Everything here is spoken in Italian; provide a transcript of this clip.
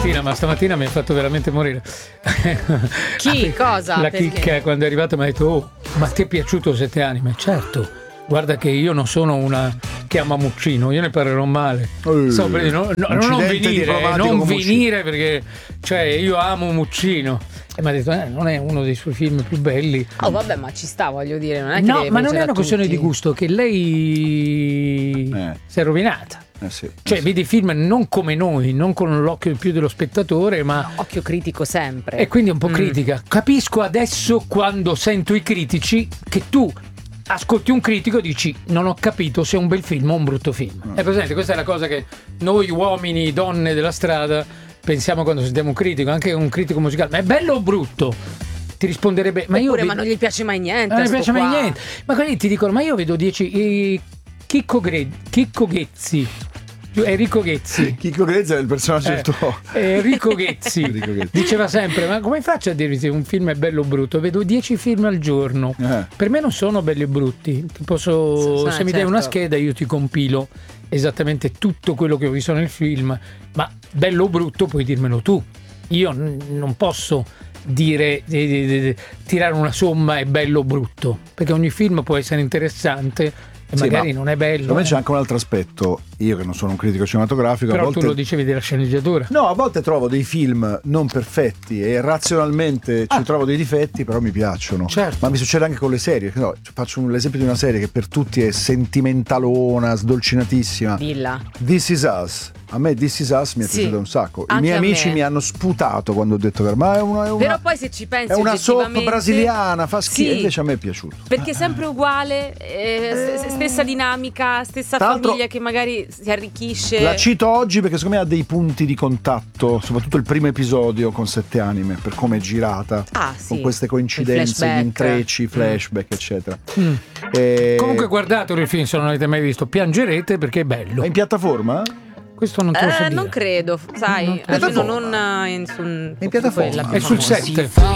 stamattina mi ha fatto veramente morire. Chi? Cosa? La Perché? chicca quando è arrivata mi ha detto: oh, ma ti è piaciuto 7 anime? Certo, guarda che io non sono una che ama Muccino, io ne parlerò male. Non venire perché cioè io amo Muccino. E mi ha detto non è uno dei suoi film più belli. Oh vabbè, ma ci sta, voglio dire, non è che No, deve ma non piacere è a una questione tutti. di gusto, che lei si è rovinata. Sì, cioè vedi film non come noi, non con l'occhio più dello spettatore, ma occhio critico sempre. E quindi un po' critica. Capisco adesso quando sento i critici che tu ascolti un critico e dici non ho capito se è un bel film o un brutto film. È presente? Questa è la cosa che noi uomini, donne della strada pensiamo quando sentiamo un critico, anche un critico musicale. Ma è bello o brutto? Ti risponderebbe ma oppure, io ma non gli piace mai niente. non gli piace mai niente. Ma quelli ti dicono ma io vedo 10 Chicco Ghezzi. Enrico Ghezzi. Chicco Ghezzi è il personaggio del tuo. Enrico Ghezzi diceva sempre: ma come faccio a dirvi se un film è bello o brutto? Vedo 10 film al giorno. Per me non sono belli o brutti. Ti posso, se mi dai una scheda io ti compilo esattamente tutto quello che ho visto nel film, ma bello o brutto puoi dirmelo tu. Io non posso dire tirare una somma è bello o brutto, perché ogni film può essere interessante e magari non è bello. Secondo me c'è anche un altro aspetto. Io che non sono un critico cinematografico, però a volte, tu lo dicevi della sceneggiatura. No, a volte trovo dei film non perfetti e razionalmente ci trovo dei difetti, però mi piacciono. Certo. Ma mi succede anche con le serie. No, faccio l'esempio di una serie che per tutti è sentimentalona, sdolcinatissima. Dilla. This Is Us. A me This Is Us mi è piaciuto un sacco. I Anche miei a amici me. mi hanno sputato quando ho detto ma è una Però poi se ci pensi è una soap oggettivamente, brasiliana, fa schifo. sì, Invece a me è piaciuto. perché è sempre uguale, stessa dinamica, stessa Tra l'altro, famiglia che magari si arricchisce. La cito oggi perché secondo me ha dei punti di contatto, soprattutto il primo episodio con 7 anime, per come è girata, con queste coincidenze, gli intrecci, flashback, eccetera. Comunque guardatelo il film se non l'avete mai visto, piangerete perché è bello. È in piattaforma? Questo non te lo so dire. Non credo, sai, almeno non in piattaforma. È sul 7.